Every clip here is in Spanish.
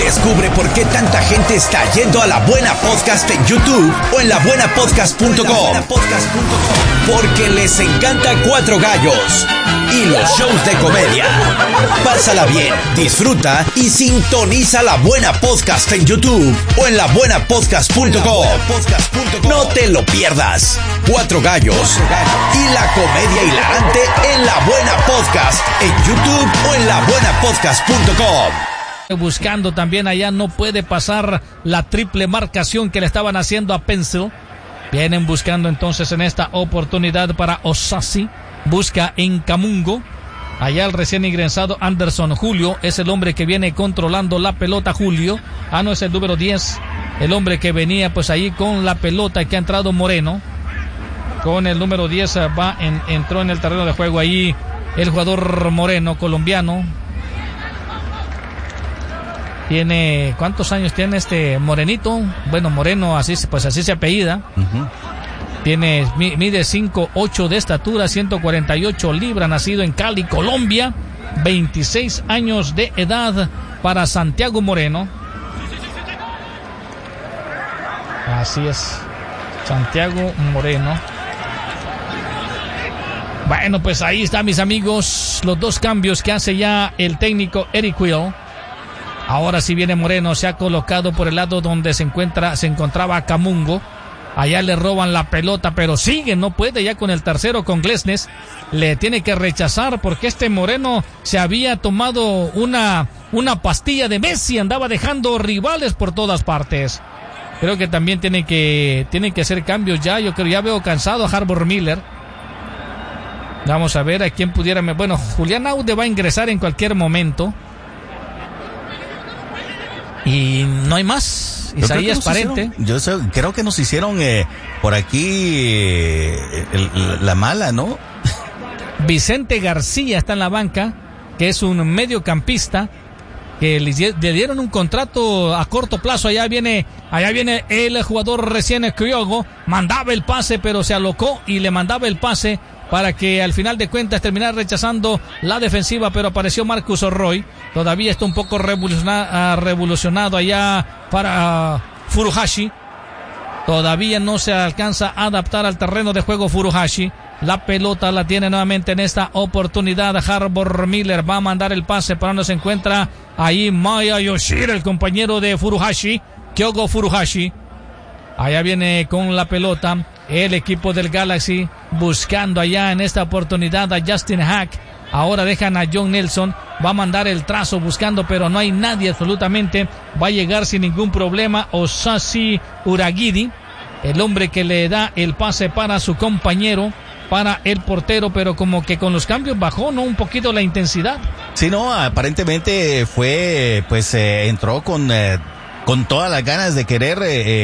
Descubre por qué tanta gente está yendo a La Buena Podcast en YouTube o en labuenapodcast.com. Porque les encanta Cuatro Gallos y los shows de comedia. Pásala bien, disfruta y sintoniza La Buena Podcast en YouTube o en labuenapodcast.com. No te lo pierdas. Cuatro Gallos y la comedia hilarante en La Buena Podcast en YouTube o en labuenapodcast.com. Buscando también allá, no puede pasar la triple marcación que le estaban haciendo a Pencil. Vienen buscando entonces en esta oportunidad para Osasi. Busca en Camungo. Allá el recién ingresado Anderson. Julio es el hombre que viene controlando la pelota. Julio. No es el número 10. El hombre que venía pues ahí con la pelota, que ha entrado Moreno. Con el número 10 entró en el terreno de juego ahí el jugador Moreno, colombiano. Tiene, ¿cuántos años tiene este morenito? Bueno, Moreno, así se apellida. Mide 5'8" de estatura, 148 libras, nacido en Cali, Colombia. 26 años de edad para Santiago Moreno. Así es, Santiago Moreno. Bueno, pues ahí está, mis amigos, los dos cambios que hace ya el técnico Eric Will. Ahora sí viene Moreno, se ha colocado por el lado donde se encontraba Camungo. Allá le roban la pelota, pero sigue, no puede ya con el tercero, con Glesnes. Le tiene que rechazar porque este Moreno se había tomado una pastilla de Messi, andaba dejando rivales por todas partes. Creo que también tiene que hacer cambios ya. Yo creo, ya veo cansado a Harbor Miller. Vamos a ver a quién pudiera. Bueno, Julián Aude va a ingresar en cualquier momento. Y no hay más. Isaías Parente. Creo que nos hicieron por aquí la mala, ¿no? Vicente García está en la banca, que es un mediocampista que le dieron un contrato a corto plazo. Allá viene el jugador recién criollo. Mandaba el pase, pero se alocó y le mandaba el pase para que al final de cuentas terminara rechazando la defensiva, pero apareció Marcus Roy. Todavía está un poco revolucionado allá para Furuhashi. Todavía no se alcanza a adaptar al terreno de juego Furuhashi. La pelota la tiene nuevamente en esta oportunidad Harbor Miller. Va a mandar el pase para donde se encuentra ahí Maya Yoshida, el compañero de Furuhashi, Kyogo Furuhashi. Allá viene con la pelota el equipo del Galaxy, buscando allá en esta oportunidad a Justin Hack. Ahora dejan a John Nelson, va a mandar el trazo buscando, pero no hay nadie absolutamente. Va a llegar sin ningún problema Osasi Uragiri, el hombre que le da el pase para su compañero, para el portero, pero como que con los cambios bajó, ¿no? Un poquito la intensidad. Sí, no, aparentemente fue, entró con todas las ganas de querer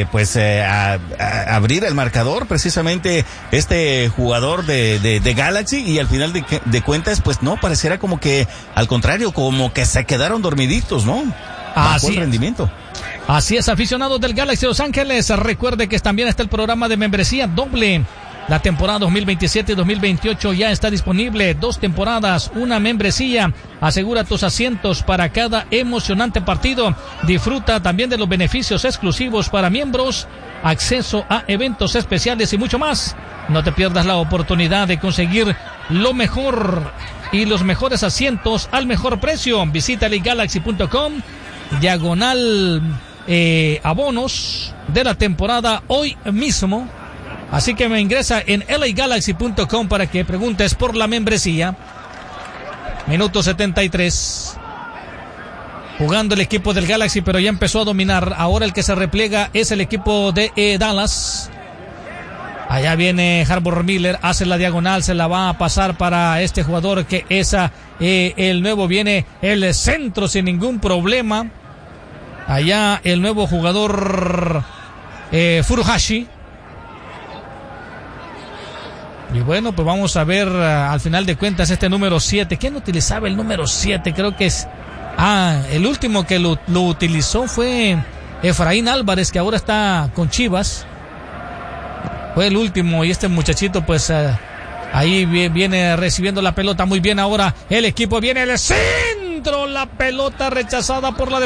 abrir el marcador, precisamente este jugador de Galaxy, y al final de cuentas pues no, pareciera como que al contrario, como que se quedaron dormiditos, ¿no? Bajó el rendimiento. Así es, aficionados del Galaxy Los Ángeles, recuerde que también está el programa de membresía doble. La temporada 2027 y 2028 ya está disponible. 2 temporadas, una membresía. Asegura tus asientos para cada emocionante partido. Disfruta también de los beneficios exclusivos para miembros, acceso a eventos especiales y mucho más. No te pierdas la oportunidad de conseguir lo mejor y los mejores asientos al mejor precio. Visita ligalaxy.com, /abonos de la temporada hoy mismo. Así que me ingresa en LAGalaxy.com para que preguntes por la membresía. Minuto 73. Jugando el equipo del Galaxy, pero ya empezó a dominar. Ahora el que se repliega es el equipo de Dallas. Allá viene Harbor Miller, hace la diagonal, se la va a pasar para este jugador que es el nuevo. Viene el centro sin ningún problema. Allá el nuevo jugador Furuhashi. Y bueno, pues vamos a ver al final de cuentas este número 7. ¿Quién utilizaba el número 7? Creo que es... el último que lo utilizó fue Efraín Álvarez, que ahora está con Chivas. Fue el último, y este muchachito pues ahí viene recibiendo la pelota muy bien. Ahora el equipo viene al centro, la pelota rechazada por la